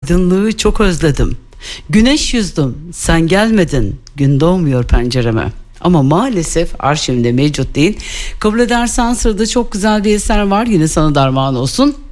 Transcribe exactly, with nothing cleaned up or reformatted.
aydınlığı çok özledim. Güneş yüzdüm, sen gelmedin, gün doğmuyor pencereme. Ama maalesef arşivimde mevcut değil. Kabul edersen sırada çok güzel bir eser var, yine sana darman olsun.